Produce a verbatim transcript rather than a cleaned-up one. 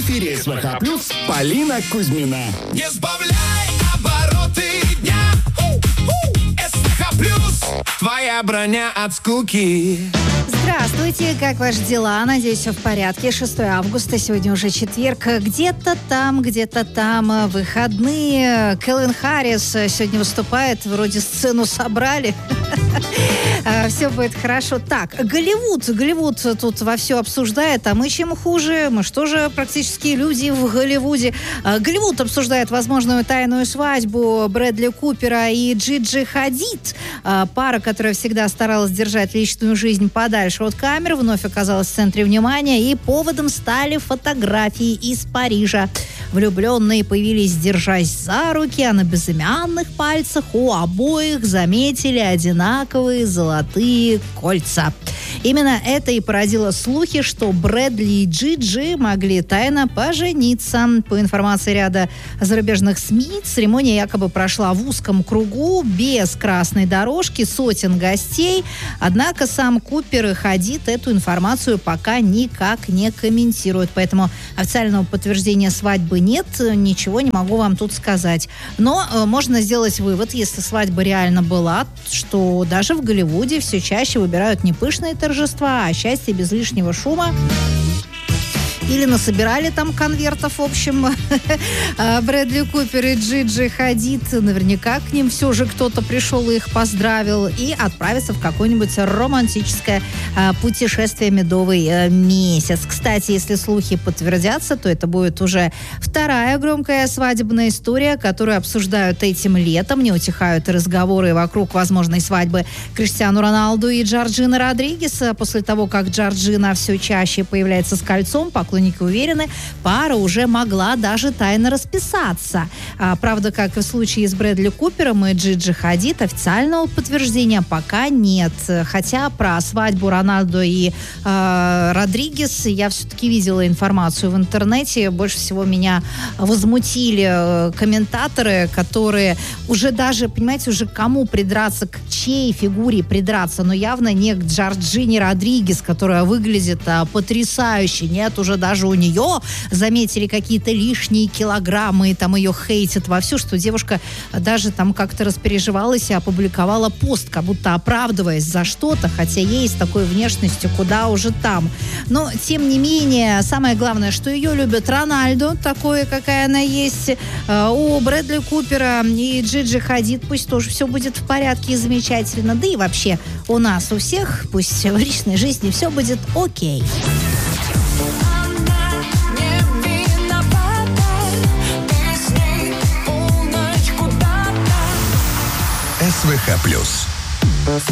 эфире СВХ Плюс Полина Кузьмина. Не сбавляй обороты дня. СВХ Плюс. Твоя броня от скуки. Здравствуйте, как ваши дела? Надеюсь, все в порядке. шестое августа, сегодня уже четверг. Где-то там, где-то там выходные. Кэлвин Харрис сегодня выступает, вроде сцену собрали. Все будет хорошо. Так, Голливуд. Голливуд тут вовсю обсуждает, а мы чем хуже? Мы что же практически люди в Голливуде? Голливуд обсуждает возможную тайную свадьбу Брэдли Купера и Джиджи Хадид. Пара, которая всегда старалась держать личную жизнь подальше от камер, вновь оказалась в центре внимания, и поводом стали фотографии из Парижа. Влюбленные появились, держась за руки, а на безымянных пальцах у обоих заметили одинаковые золотые кольца. Именно это и породило слухи, что Брэдли и Джиджи могли тайно пожениться. По информации ряда зарубежных СМИ, церемония якобы прошла в узком кругу, без красной дорожки, сотен гостей. Однако сам Купер и Хадид эту информацию пока никак не комментируют. Поэтому официального подтверждения свадьбы нет, ничего не могу вам тут сказать. Но э, можно сделать вывод, если свадьба реально была, что даже в Голливуде все чаще выбирают не пышные торжества, а счастье без лишнего шума. Или насобирали там конвертов, в общем, Брэдли Купер и Джиджи Хадид. Наверняка к ним все же кто-то пришел и их поздравил. И отправиться в какое-нибудь романтическое а, путешествие медовый а, месяц. Кстати, если слухи подтвердятся, то это будет уже вторая громкая свадебная история, которую обсуждают этим летом. Не утихают и разговоры вокруг возможной свадьбы Криштиану Роналду и Джорджины Родригес. После того, как Джорджина все чаще появляется с кольцом, поклонники уверены, пара уже могла даже тайно расписаться. А, правда, как и в случае с Брэдли Купером и Джиджи Хадид, официального подтверждения пока нет. Хотя про свадьбу Роналду и э, Родригес я все-таки видела информацию в интернете. Больше всего меня возмутили комментаторы, которые уже даже, понимаете, уже кому придраться, к чьей фигуре придраться, но явно не к Джорджине Родригес, которая выглядит а, потрясающе. Нет, уже даже у нее заметили какие-то лишние килограммы, и там ее хейтят вовсю, что девушка даже там как-то распереживалась и опубликовала пост, как будто оправдываясь за что-то, хотя ей с такой внешностью куда уже там. Но, тем не менее, самое главное, что ее любят Рональдо, такое, какая она есть, у Брэдли Купера и Джиджи Хадид, пусть тоже все будет в порядке и замечательно, да и вообще у нас, у всех, пусть в личной жизни все будет окей. СВХ Плюс.